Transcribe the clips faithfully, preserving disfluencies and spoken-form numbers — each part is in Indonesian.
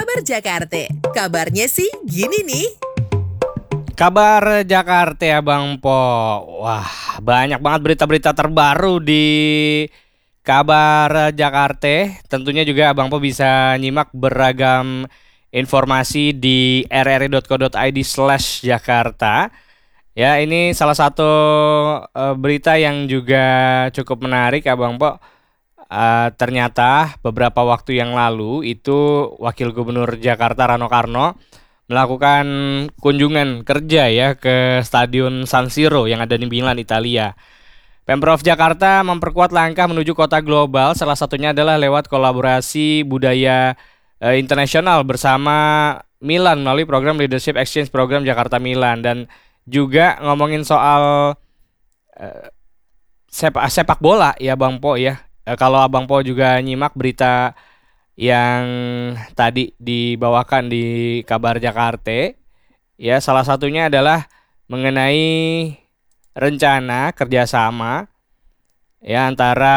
Kabar Jakarta, kabarnya sih gini nih. Kabar Jakarta Abang Po. Wah, banyak banget berita-berita terbaru di Kabar Jakarta. Tentunya juga Abang Po bisa nyimak beragam informasi di r r i dot co dot i d slash jakarta. Ya, ini salah satu uh, berita yang juga cukup menarik Abang Po. Uh, ternyata beberapa waktu yang lalu itu Wakil Gubernur Jakarta Rano Karno melakukan kunjungan kerja ya ke Stadion San Siro yang ada di Milan, Italia. Pemprov Jakarta memperkuat langkah menuju kota global, salah satunya adalah lewat kolaborasi budaya uh, internasional bersama Milan melalui program Leadership Exchange Program Jakarta Milan, dan juga ngomongin soal uh, sepak sepak bola ya Bang Po ya. Kalau Abang Po juga nyimak berita yang tadi dibawakan di Kabar Jakarta, ya salah satunya adalah mengenai rencana kerjasama ya antara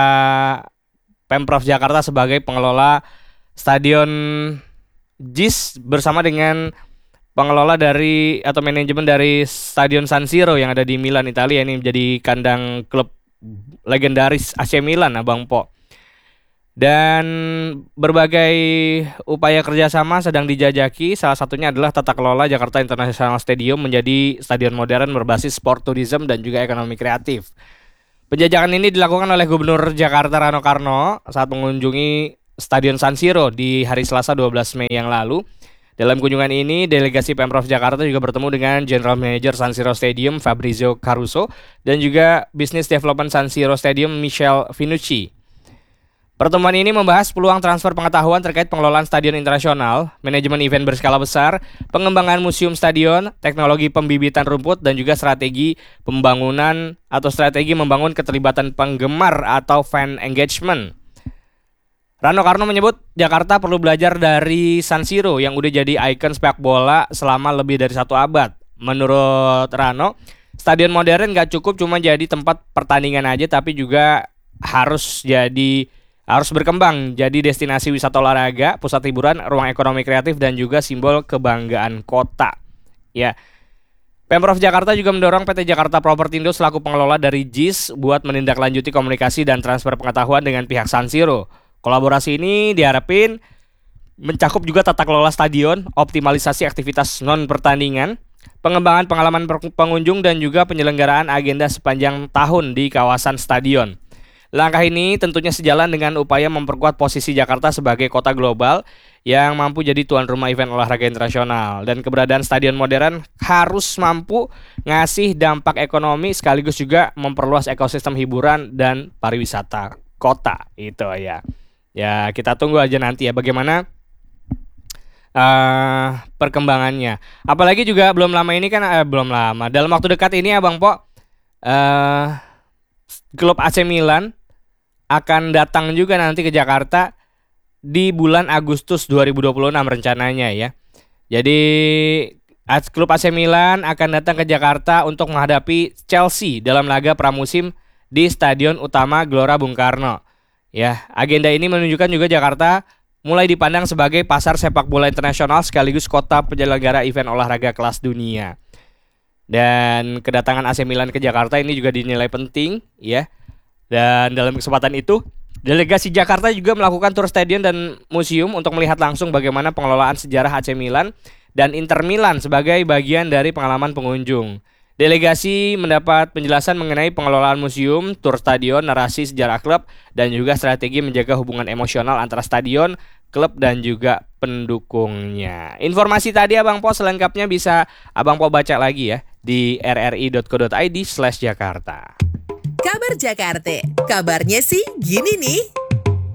Pemprov Jakarta sebagai pengelola Stadion J I S bersama dengan pengelola dari atau manajemen dari Stadion San Siro yang ada di Milan, Italia, ini menjadi kandang klub legendaris A C Milan Abang Po. Dan berbagai upaya kerjasama sedang dijajaki, salah satunya adalah tata kelola Jakarta International Stadium menjadi stadion modern berbasis sport tourism dan juga ekonomi kreatif. Penjajakan ini dilakukan oleh Gubernur Jakarta Rano Karno saat mengunjungi Stadion San Siro di hari Selasa dua belas Mei yang lalu. Dalam kunjungan ini, delegasi Pemprov Jakarta juga bertemu dengan General Manager San Siro Stadium Fabrizio Caruso dan juga Business Development San Siro Stadium Michel Finucci. Pertemuan ini membahas peluang transfer pengetahuan terkait pengelolaan stadion internasional, manajemen event berskala besar, pengembangan museum stadion, teknologi pembibitan rumput, dan juga strategi pembangunan atau strategi membangun keterlibatan penggemar atau fan engagement. Rano Karno menyebut Jakarta perlu belajar dari San Siro yang udah jadi ikon sepak bola selama lebih dari satu abad. Menurut Rano, stadion modern gak cukup cuma jadi tempat pertandingan aja, tapi juga harus jadi harus berkembang jadi destinasi wisata olahraga, pusat hiburan, ruang ekonomi kreatif, dan juga simbol kebanggaan kota. Ya. Pemprov Jakarta juga mendorong P T Jakarta Propertindo selaku pengelola dari J I S buat menindaklanjuti komunikasi dan transfer pengetahuan dengan pihak San Siro. Kolaborasi ini diharapin mencakup juga tata kelola stadion, optimalisasi aktivitas non pertandingan, pengembangan pengalaman pengunjung, dan juga penyelenggaraan agenda sepanjang tahun di kawasan stadion. Langkah ini tentunya sejalan dengan upaya memperkuat posisi Jakarta sebagai kota global yang mampu jadi tuan rumah event olahraga internasional, dan keberadaan stadion modern harus mampu ngasih dampak ekonomi sekaligus juga memperluas ekosistem hiburan dan pariwisata kota. Itu ya. Ya, kita tunggu aja nanti ya bagaimana uh, perkembangannya. Apalagi juga belum lama ini kan eh, belum lama. Dalam waktu dekat ini Abang Po, uh, klub A C Milan akan datang juga nanti ke Jakarta di bulan Agustus dua ribu dua puluh enam rencananya ya. Jadi klub A C Milan akan datang ke Jakarta untuk menghadapi Chelsea dalam laga pramusim di Stadion Utama Gelora Bung Karno. Ya, agenda ini menunjukkan juga Jakarta mulai dipandang sebagai pasar sepak bola internasional sekaligus kota penyelenggara event olahraga kelas dunia. Dan kedatangan A C Milan ke Jakarta ini juga dinilai penting ya. Dan dalam kesempatan itu, delegasi Jakarta juga melakukan tur stadion dan museum untuk melihat langsung bagaimana pengelolaan sejarah A C Milan dan Inter Milan sebagai bagian dari pengalaman pengunjung. Delegasi mendapat penjelasan mengenai pengelolaan museum, tur stadion, narasi sejarah klub, dan juga strategi menjaga hubungan emosional antara stadion, klub, dan juga pendukungnya. Informasi tadi Abang Po selengkapnya bisa Abang Po baca lagi ya di r r i dot co dot i d slash jakarta. Kabar Jakarta, kabarnya sih gini nih.